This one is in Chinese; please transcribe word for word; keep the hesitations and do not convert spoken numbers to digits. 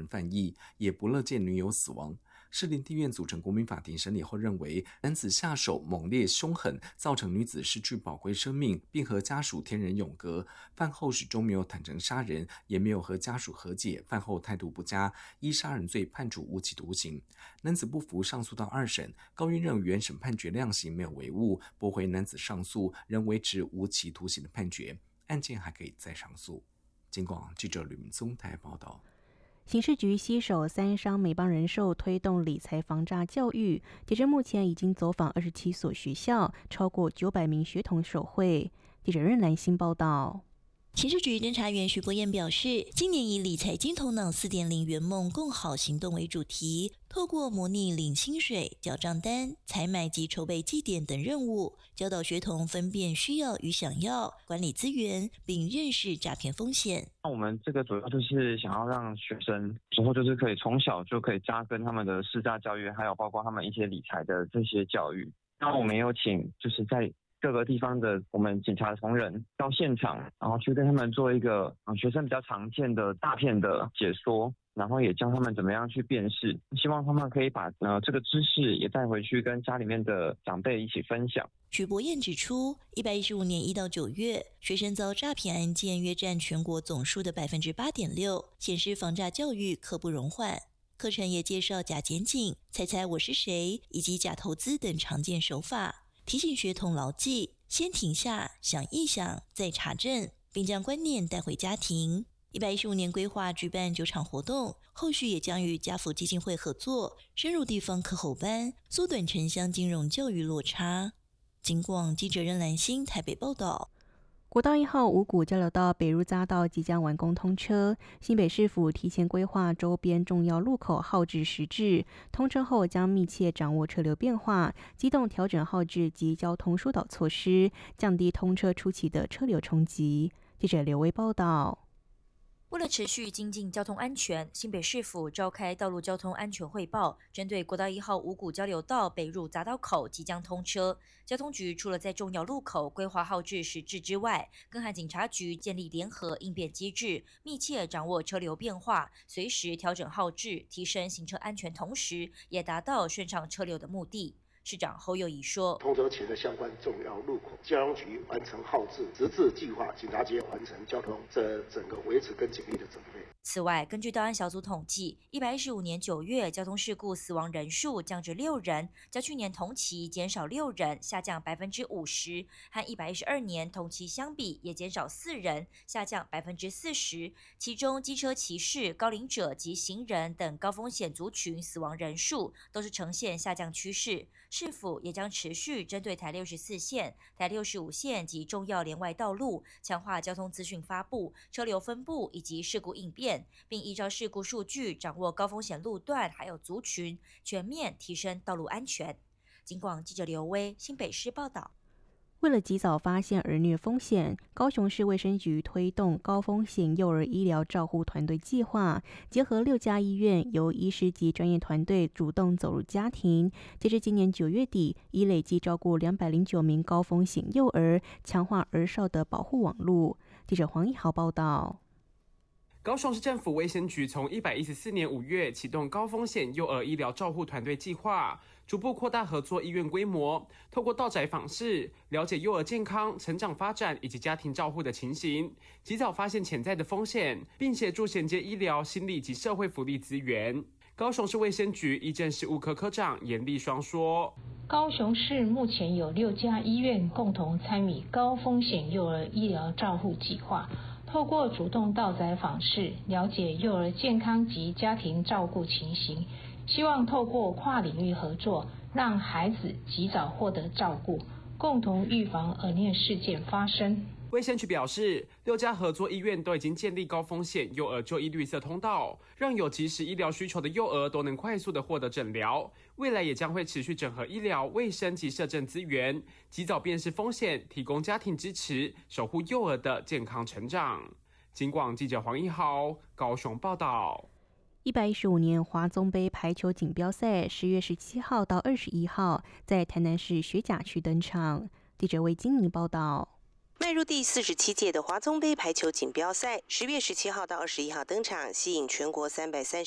犯意，也不乐见女友死亡。士林地院组成国民法庭审理后认为，男子下手猛烈凶狠，造成女子失去宝贵生命，并和家属天人永隔。饭后始终没有坦诚杀人，也没有和家属和解，饭后态度不佳，依杀人罪判处无期徒刑。男子不服上诉到二审，高院认原审判决量刑没有违误，驳回男子上诉，仍维持无期徒刑的判决，案件还可以再上诉。警广记者吕明宗台报道。 刑事局携手三商美邦人寿推动理财防诈教育，截至目前已经走访二十七所学校，超过九百名学童受惠。记者任兰欣报道。 刑事局侦查员徐博彦表示，今年以理财金头脑 四点零 圆梦共好行动为主题，透过模拟领薪水、缴账单、采买及筹备祭典等任务，教导学童分辨需要与想要，管理资源，并认识诈骗风险。 那我们这个主要就是想要让学生之后就是可以从小就可以扎根他们的识诈教育，还有包括他们一些理财的这些教育。那我们有请就是在各个地方的我们警察同仁到现场，然后去跟他们做一个、呃、学生比较常见的诈骗的解说，然后也教他们怎么样去辨识，希望他们可以把呃这个知识也带回去跟家里面的长辈一起分享。 徐博彦指出，一百一十五年一到九月，学生遭诈骗案件约占全国总数的 百分之八点六， 显示防诈教育刻不容缓。课程也介绍假检警、猜猜我是谁以及假投资等常见手法，提醒学童牢记，先停下，想一想，再查证，并将观念带回家庭。一百一十五年规划举办九场活动，后续也将与家福基金会合作，深入地方课后班，缩短城乡金融教育落差。警广记者任兰欣台北报道。 国道一号五股交流道北入匝道即将完工通车，新北市府提前规划周边重要路口号志实质，通车后将密切掌握车流变化，机动调整号志及交通疏导措施，降低通车初期的车流冲击。记者刘威报道。 为了持续精进交通安全，新北市府召开道路交通安全汇报，针对国道一号五股交流道北入匝道口即将通车，交通局除了在重要路口规划号志实质之外，更和警察局建立联合应变机制，密切掌握车流变化，随时调整号志，提升行车安全，同时也达到顺畅车流的目的。市长侯友宜说， 通车前的相关重要路口，交通局完成号志实质计划，警察局完成交通这整个维持跟警力的准备。 此外，根据道安小组统计，一百一十五年九月交通事故死亡人数降至六人，较去年同期减少六人，下降百分之五十，和一百一十二年同期相比也减少四人，下降百分之四十。其中，机车骑士、高龄者及行人等高风险族群死亡人数都是呈现下降趋势。市府也将持续针对台六十四线、台六十五线及重要连外道路，强化交通资讯发布、车流分布以及事故应变，并依照事故数据掌握高风险路段还有族群，全面提升道路安全。警广记者刘威新北市报道。 为了及早发现儿虐风险，高雄市卫生局推动高风险幼儿医疗照护团队计划，结合六家医院，由医师及专业团队主动走入家庭。截至今年九月底，已累计照顾两百零九名高风险幼儿，强化儿少的保护网路。记者黄一豪报道。 高雄市政府卫生局从一百一十四年五月启动高风险幼儿医疗照护团队计划，逐步扩大合作医院规模，透过到宅访视，了解幼儿健康、成长发展以及家庭照护的情形，及早发现潜在的风险，并协助衔接医疗、心理及社会福利资源。高雄市卫生局医政事务科科长严立双说， 高雄市目前有六家医院共同参与高风险幼儿医疗照护计划，透过主动到宅访视，了解幼儿健康及家庭照顾情形，希望透过跨领域合作，让孩子及早获得照顾，共同预防儿虐事件发生。 卫生局表示，六家合作医院都已经建立高风险幼儿就医绿色通道，让有及时医疗需求的幼儿都能快速的获得诊疗。未来也将会持续整合医疗、卫生及社政资源，及早辨识风险，提供家庭支持，守护幼儿的健康成长。警广记者黄一豪高雄报道。 一百一十五年华宗杯排球锦标赛十月十七号到二十一号在台南市学甲区登场。记者魏金妮报道。 迈入第四十七届的华宗杯排球锦标赛，十月十七号到二十一号登场，吸引全国三百三十